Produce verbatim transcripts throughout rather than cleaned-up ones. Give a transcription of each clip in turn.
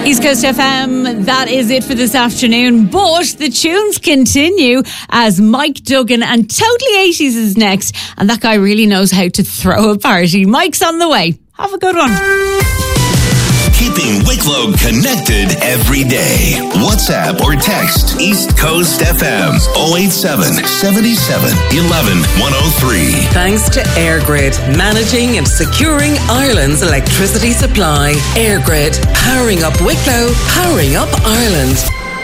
East Coast F M, that is it for this afternoon. But the tunes continue as Mike Duggan and Totally eighties is next. And that guy really knows how to throw a party. Mike's on the way. Have a good one. Keeping Wicklow connected every day. WhatsApp or text East Coast F M oh eight seven, seven seven, one one, one oh three. Thanks to EirGrid, managing and securing Ireland's electricity supply. EirGrid, powering up Wicklow, powering up Ireland.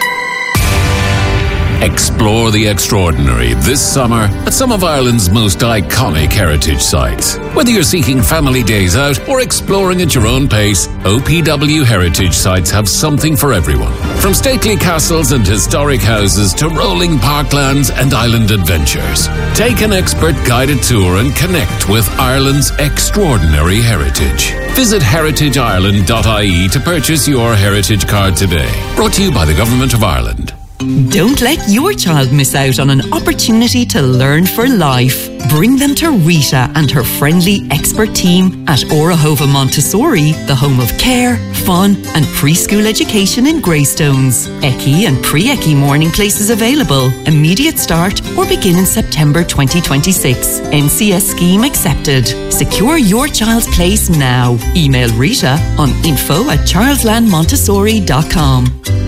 Explore the extraordinary this summer at some of Ireland's most iconic heritage sites. Whether you're seeking family days out or exploring at your own pace, O P W heritage sites have something for everyone. From stately castles and historic houses to rolling parklands and island adventures. Take an expert guided tour and connect with Ireland's extraordinary heritage. Visit heritage ireland dot I E to purchase your heritage card today. Brought to you by the Government of Ireland. Don't let your child miss out on an opportunity to learn for life. Bring them to Rita and her friendly expert team at Orahova Montessori, the home of care, fun and preschool education in Greystones. E C I and pre-E C I morning places available. Immediate start or begin in September twenty twenty-six. N C S scheme accepted. Secure your child's place now. Email Rita on info at childland montessori dot com.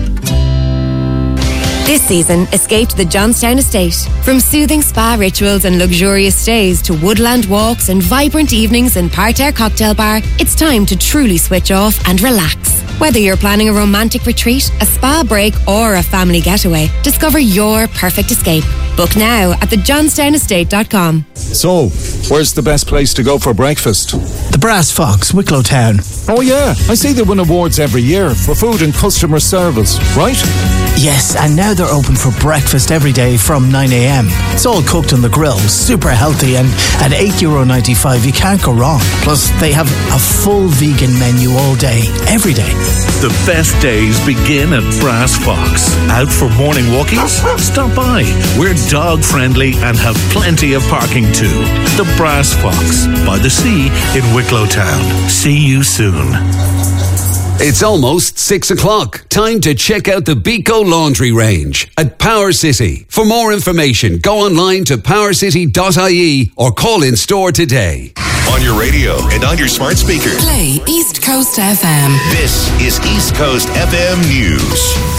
This season, escape to the Johnstown Estate. From soothing spa rituals and luxurious stays to woodland walks and vibrant evenings in Parterre Cocktail Bar, it's time to truly switch off and relax. Whether you're planning a romantic retreat, a spa break or a family getaway, discover your perfect escape. Book now at the johnstown estate dot com. So, where's the best place to go for breakfast? The Brass Fox, Wicklow Town. Oh yeah, I see they win awards every year for food and customer service, right? Yes, and now they're open for breakfast every day from nine a.m. It's all cooked on the grill, super healthy, and at eight euro ninety-five you can't go wrong. Plus, they have a full vegan menu all day, every day. The best days begin at Brass Fox. Out for morning walkies? Stop by. We're dog friendly and have plenty of parking too. The Brass Fox, by the sea in Wicklow Town. See you soon. It's almost six o'clock. Time to check out the Beco Laundry range at Power City. For more information, go online to power city dot I E or call in store today. On your radio and on your smart speaker. Play East Coast F M. This is East Coast F M News.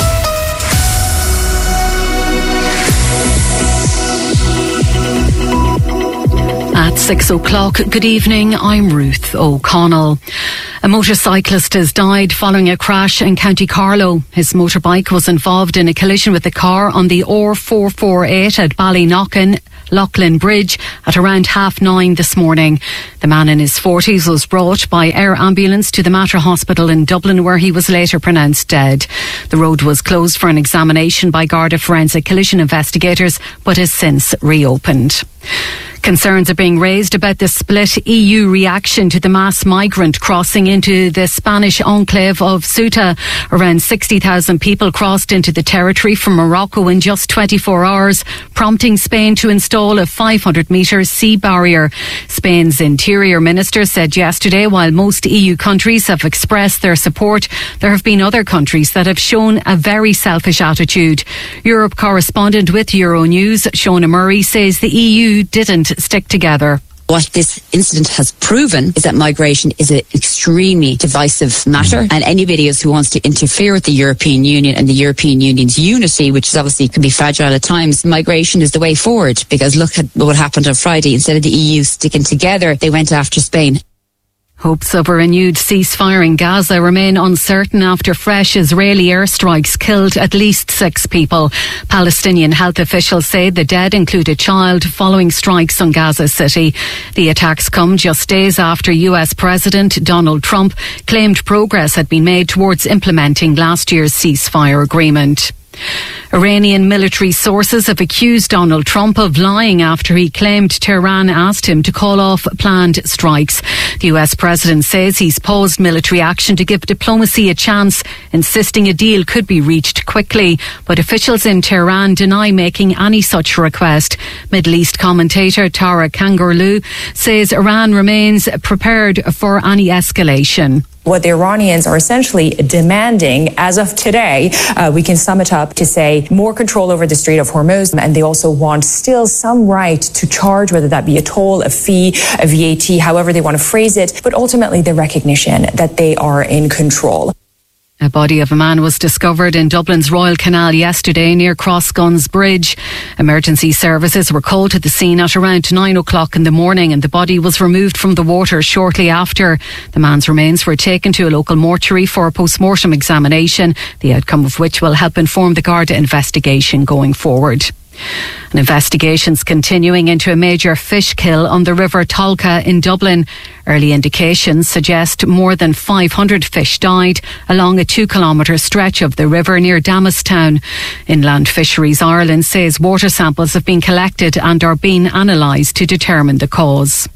At six o'clock, good evening, I'm Ruth O'Connell. A motorcyclist has died following a crash in County Carlow. His motorbike was involved in a collision with a car on the O R four forty-eight at Ballyknocken, Loughlin Bridge at around half nine this morning. The man in his forties was brought by air ambulance to the Mater Hospital in Dublin, where he was later pronounced dead. The road was closed for an examination by Garda Forensic Collision investigators, but has since reopened. Concerns are being raised about the split E U reaction to the mass migrant crossing into the Spanish enclave of Ceuta. Around sixty thousand people crossed into the territory from Morocco in just twenty-four hours, prompting Spain to install a five hundred metre sea barrier. Spain's Interior Minister said yesterday, while most E U countries have expressed their support, there have been other countries that have shown a very selfish attitude. Europe correspondent with Euronews, Shona Murray, says the E U didn't stick together. What this incident has proven is that migration is an extremely divisive matter, and anybody else who wants to interfere with the European Union and the European Union's unity, which is obviously can be fragile at times, migration is the way forward. Because look at what happened on Friday. Instead of the E U sticking together, they went after Spain. Hopes of a renewed ceasefire in Gaza remain uncertain after fresh Israeli airstrikes killed at least six people. Palestinian health officials say the dead include a child following strikes on Gaza City. The attacks come just days after U S President Donald Trump claimed progress had been made towards implementing last year's ceasefire agreement. Iranian military sources have accused Donald Trump of lying after he claimed Tehran asked him to call off planned strikes. The U S president says he's paused military action to give diplomacy a chance, insisting a deal could be reached quickly. But officials in Tehran deny making any such request. Middle East commentator Tara Kangarloo says Iran remains prepared for any escalation. What the Iranians are essentially demanding as of today, uh, we can sum it up to say more control over the Strait of Hormuz, and they also want still some right to charge, whether that be a toll, a fee, a V A T, however they want to phrase it, but ultimately the recognition that they are in control. A body of a man was discovered in Dublin's Royal Canal yesterday near Crossguns Bridge. Emergency services were called to the scene at around nine o'clock in the morning, and the body was removed from the water shortly after. The man's remains were taken to a local mortuary for a post-mortem examination, the outcome of which will help inform the Garda investigation going forward. An investigation's continuing into a major fish kill on the River Tolka in Dublin. Early indications suggest more than five hundred fish died along a two kilometre stretch of the river near Damastown. Inland Fisheries Ireland says water samples have been collected and are being analysed to determine the cause.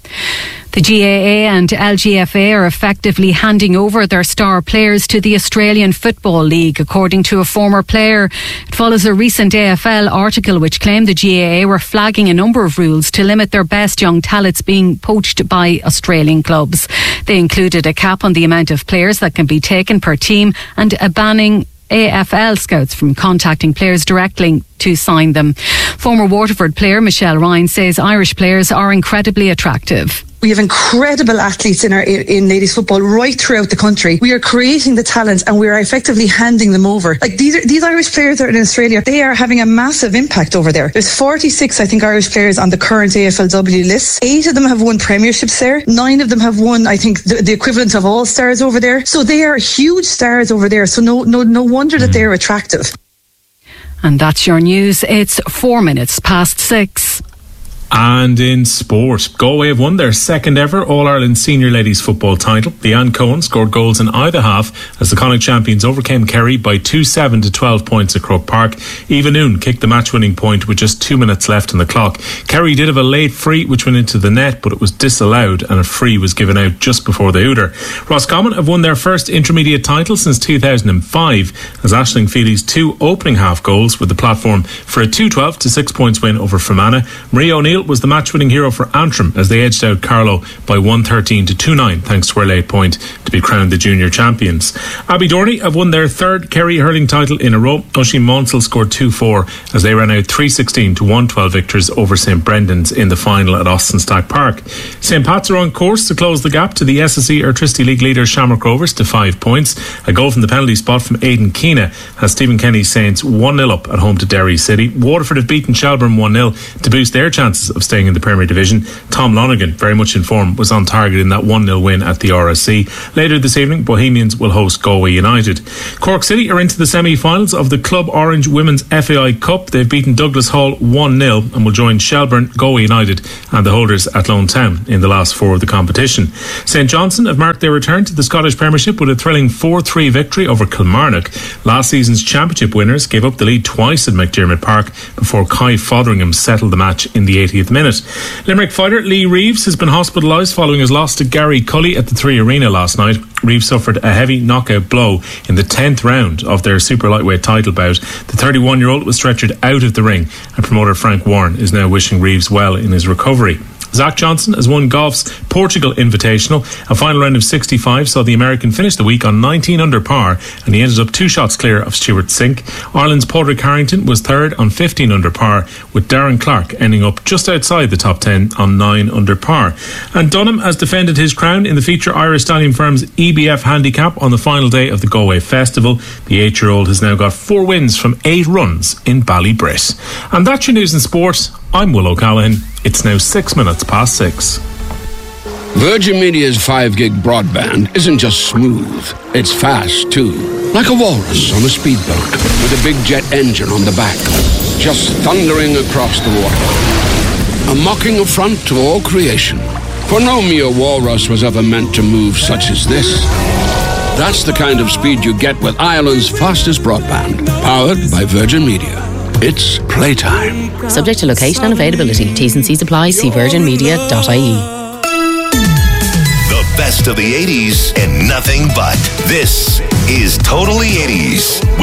The G A A and L G F A are effectively handing over their star players to the Australian Football League, according to a former player. It follows a recent A F L article which claimed the G A A were flagging a number of rules to limit their best young talents being poached by Australian clubs. They included a cap on the amount of players that can be taken per team and a banning A F L scouts from contacting players directly to sign them. Former Waterford player Michelle Ryan says Irish players are incredibly attractive. We have incredible athletes in our in ladies football right throughout the country. We are creating the talent and we are effectively handing them over. Like these are, these Irish players that are in Australia, they are having a massive impact over there. There's forty-six, I think, Irish players on the current A F L W list. Eight of them have won premierships there. Nine of them have won, I think, the, the equivalent of all stars over there. So they are huge stars over there. So no no no wonder that they're attractive. And that's your news. It's four minutes past six. And in sport, Galway have won their second ever All-Ireland Senior Ladies Football title. The Ann Cohen scored goals in either half as the Connacht champions overcame Kerry by two seven to twelve points at Croke Park. Eva Noon kicked the match-winning point with just two minutes left on the clock. Kerry did have a late free which went into the net, but it was disallowed and a free was given out just before the Hooter. Roscommon have won their first intermediate title since two thousand five as Aisling Feely's two opening half goals were the platform for a two twelve to six points win over Fermanagh. Marie O'Neill was the match-winning hero for Antrim as they edged out Carlow by one thirteen to two nine thanks to her late point to be crowned the junior champions. Abbey Dorney have won their third Kerry hurling title in a row. Oisin Monsell scored two four as they ran out three sixteen to one twelve victors over St Brendan's in the final at Austin Stack Park. St Pat's are on course to close the gap to the S S E Airtricity League leader Shamrock Rovers to five points. A goal from the penalty spot from Aidan Keena has Stephen Kenny's Saints one nil up at home to Derry City. Waterford have beaten Shelbourne one nil to boost their chances of staying in the Premier Division. Tom Lonergan, very much in form, was on target in that one nil win at the R S C. Later this evening, Bohemians will host Galway United. Cork City are into the semi-finals of the Club Orange Women's F A I Cup. They've beaten Douglas Hall one nil and will join Shelbourne, Galway United and the holders at Lone Town in the last four of the competition. St Johnstone have marked their return to the Scottish Premiership with a thrilling four three victory over Kilmarnock. Last season's championship winners gave up the lead twice at McDermott Park before Kai Fotheringham settled the match in the eightieth minute. Limerick fighter Lee Reeves has been hospitalised following his loss to Gary Cully at the Three Arena last night. Reeves suffered a heavy knockout blow in the tenth round of their super lightweight title bout. The thirty-one-year-old was stretchered out of the ring and promoter Frank Warren is now wishing Reeves well in his recovery. Zach Johnson has won golf's Portugal Invitational. A final round of sixty-five saw the American finish the week on nineteen under par and he ended up two shots clear of Stuart Sink. Ireland's Padraig Harrington was third on fifteen under par with Darren Clark ending up just outside the top ten on nine under par. And Dunham has defended his crown in the feature Irish Stallion Firm's E B F handicap on the final day of the Galway Festival. The eight-year-old has now got four wins from eight runs in Ballybrit. And that's your news in sport. I'm Will O'Callaghan. It's now six minutes past six. Virgin Media's five gig broadband isn't just smooth, it's fast too. Like a walrus on a speedboat with a big jet engine on the back, just thundering across the water. A mocking affront to all creation. For no mere walrus was ever meant to move such as this. That's the kind of speed you get with Ireland's fastest broadband, powered by Virgin Media. It's playtime. Subject to location and availability. T's and C's apply. See virgin media dot I E. The best of the eighties and nothing but. This is Totally eighties.